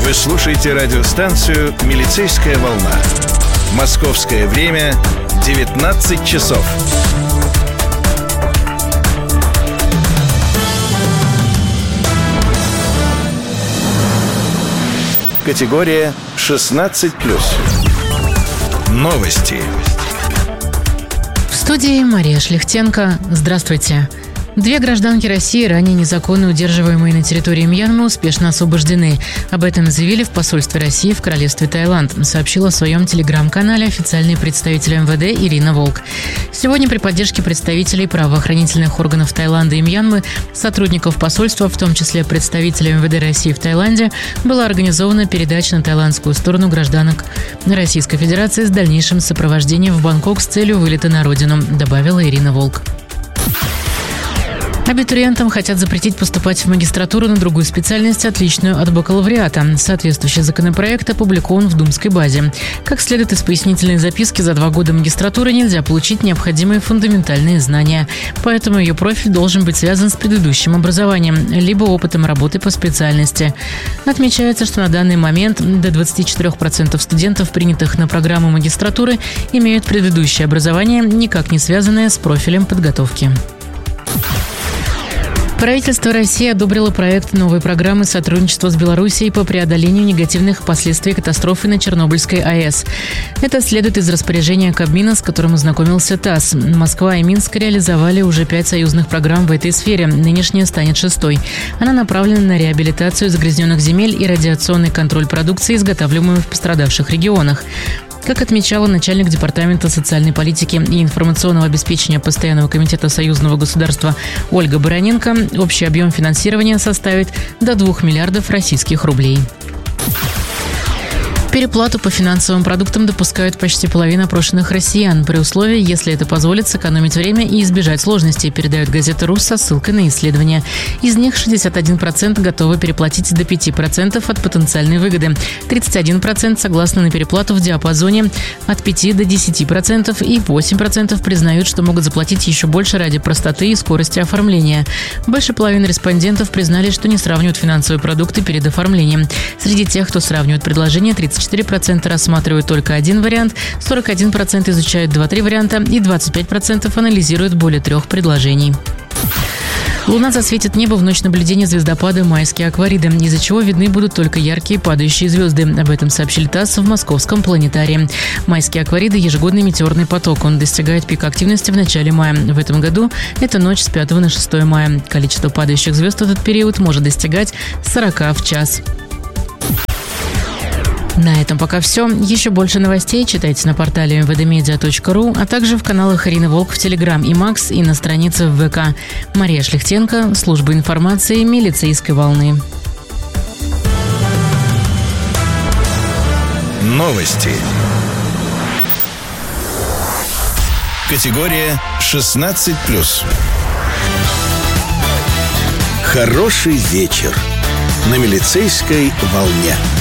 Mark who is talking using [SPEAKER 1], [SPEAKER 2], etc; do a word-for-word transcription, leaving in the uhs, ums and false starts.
[SPEAKER 1] Вы слушаете радиостанцию «Милицейская волна». Московское время девятнадцать часов. Категория шестнадцать плюс. Новости.
[SPEAKER 2] В студии Мария Шлихтенко. Здравствуйте. Две гражданки России, ранее незаконно удерживаемые на территории Мьянмы, успешно освобождены. Об этом заявили в посольстве России в Королевстве Таиланд, сообщила в своем телеграм-канале официальный представитель эм вэ дэ Ирина Волк. Сегодня при поддержке представителей правоохранительных органов Таиланда и Мьянмы, сотрудников посольства, в том числе представителей эм вэ дэ России в Таиланде, была организована передача на таиландскую сторону гражданок Российской Федерации с дальнейшим сопровождением в Бангкок с целью вылета на родину, добавила Ирина Волк. Абитуриентам хотят запретить поступать в магистратуру на другую специальность, отличную от бакалавриата. Соответствующий законопроект опубликован в Думской базе. Как следует из пояснительной записки, за два года магистратуры нельзя получить необходимые фундаментальные знания. Поэтому ее профиль должен быть связан с предыдущим образованием, либо опытом работы по специальности. Отмечается, что на данный момент до двадцати четырёх процентов студентов, принятых на программу магистратуры, имеют предыдущее образование, никак не связанное с профилем подготовки. Правительство России одобрило проект новой программы сотрудничества с Белоруссией по преодолению негативных последствий катастрофы на Чернобыльской АЭС. Это следует из распоряжения Кабмина, с которым ознакомился ТАСС. Москва и Минск реализовали уже пять союзных программ в этой сфере. Нынешняя станет шестой. Она направлена на реабилитацию загрязненных земель и радиационный контроль продукции, изготавливаемой в пострадавших регионах. Как отмечала начальник Департамента социальной политики и информационного обеспечения Постоянного комитета союзного государства Ольга Бароненко, общий объем финансирования составит до двух миллиардов российских рублей. Переплату по финансовым продуктам допускают почти половина опрошенных россиян, при условии, если это позволит сэкономить время и избежать сложностей, передает газета «Рус» со ссылкой на исследование. Из них шестьдесят один процент готовы переплатить до пяти процентов от потенциальной выгоды, тридцать один процент согласны на переплату в диапазоне от пяти до десяти процентов и восемь процентов признают, что могут заплатить еще больше ради простоты и скорости оформления. Больше половины респондентов признали, что не сравнивают финансовые продукты перед оформлением. Среди тех, кто сравнивает предложения, тридцать четыре процента рассматривают только один вариант, сорок один процент изучают два-три варианта и двадцать пять процентов анализируют более трех предложений. Луна засветит небо в ночь наблюдения звездопада «Майские аквариды», из-за чего видны будут только яркие падающие звезды. Об этом сообщили ТАСС в Московском планетарии. Майские аквариды – ежегодный метеорный поток. Он достигает пика активности в начале мая. В этом году это ночь с пятого на шестое мая. Количество падающих звезд в этот период может достигать сорока в час. На этом пока все. Еще больше новостей читайте на портале эм вэ дэ медиа точка ру, а также в каналах Ирины Волк в Телеграм и Макс и на странице в вэ ка. Мария Шлихтенко, служба информации «Милицейской волны».
[SPEAKER 1] Новости. Категория шестнадцать плюс. Хороший вечер на Милицейской волне.